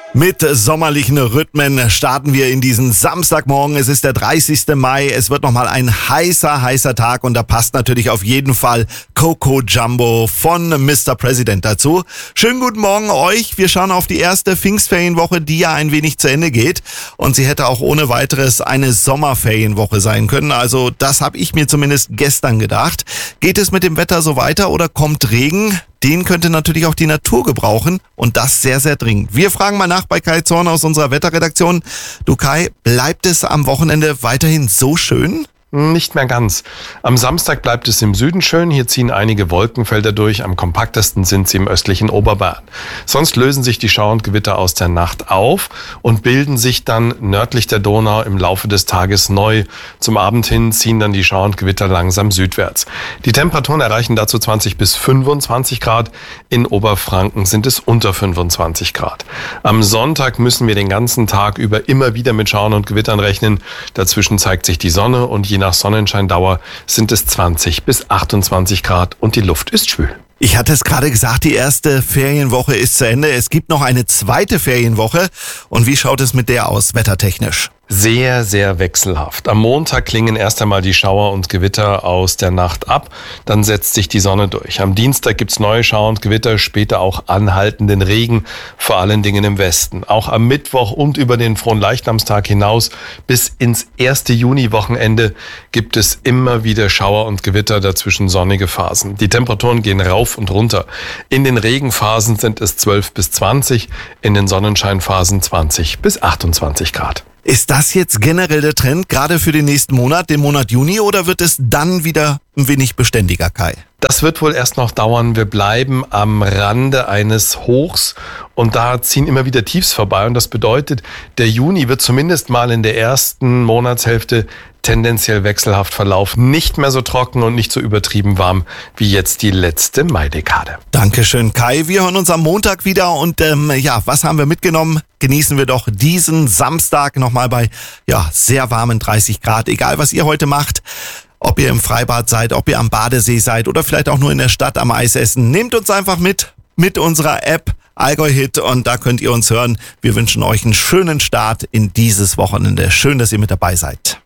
Mit sommerlichen Rhythmen starten wir in diesen Samstagmorgen. Es ist der 30. Mai. Es wird nochmal ein heißer Tag und da passt natürlich auf jeden Fall Coco Jumbo von Mr. President dazu. Schönen guten Morgen euch. Wir schauen auf die erste Pfingstferienwoche, die ja ein wenig zu Ende geht. Und sie hätte auch ohne weiteres eine Sommerferienwoche sein können. Also das habe ich mir zumindest gestern gedacht. Geht es mit dem Wetter so weiter oder kommt Regen? Den könnte natürlich auch die Natur gebrauchen und das sehr dringend. Wir fragen mal nach bei Kai Zorn aus unserer Wetterredaktion. Du Kai, bleibt es am Wochenende weiterhin so schön? Nicht mehr ganz. Am Samstag bleibt es im Süden schön. Hier ziehen einige Wolkenfelder durch. Am kompaktesten sind sie im östlichen Oberbayern. Sonst lösen sich die Schauer und Gewitter aus der Nacht auf und bilden sich dann nördlich der Donau im Laufe des Tages neu. Zum Abend hin ziehen dann die Schauer und Gewitter langsam südwärts. Die Temperaturen erreichen dazu 20 bis 25 Grad. In Oberfranken sind es unter 25 Grad. Am Sonntag müssen wir den ganzen Tag über immer wieder mit Schauern und Gewittern rechnen. Dazwischen zeigt sich die Sonne und je nach Sonnenscheindauer sind es 20 bis 28 Grad und die Luft ist schwül. Ich hatte es gerade gesagt, die erste Ferienwoche ist zu Ende. Es gibt noch eine zweite Ferienwoche. Und wie schaut es mit der aus, wettertechnisch? Sehr wechselhaft. Am Montag klingen erst einmal die Schauer und Gewitter aus der Nacht ab, dann setzt sich die Sonne durch. Am Dienstag gibt's neue Schauer und Gewitter, später auch anhaltenden Regen, vor allen Dingen im Westen. Auch am Mittwoch und über den Fronleichnamstag hinaus bis ins erste Juniwochenende gibt es immer wieder Schauer und Gewitter, dazwischen sonnige Phasen. Die Temperaturen gehen rauf und runter. In den Regenphasen sind es 12 bis 20, in den Sonnenscheinphasen 20 bis 28 Grad. Ist das jetzt generell der Trend, gerade für den nächsten Monat, den Monat Juni, oder wird es dann wieder ein wenig beständiger, Kai? Das wird wohl erst noch dauern. Wir bleiben am Rande eines Hochs und da ziehen immer wieder Tiefs vorbei. Und das bedeutet, der Juni wird zumindest mal in der ersten Monatshälfte tendenziell wechselhaft verlaufen. Nicht mehr so trocken und nicht so übertrieben warm wie jetzt die letzte Maidekade. Dankeschön, Kai. Wir hören uns am Montag wieder und was haben wir mitgenommen? Genießen wir doch diesen Samstag nochmal bei sehr warmen 30 Grad. Egal, was ihr heute macht. Ob ihr im Freibad seid, ob ihr am Badesee seid oder vielleicht auch nur in der Stadt am Eis essen. Nehmt uns einfach mit unserer App Allgäu Hit und da könnt ihr uns hören. Wir wünschen euch einen schönen Start in dieses Wochenende. Schön, dass ihr mit dabei seid.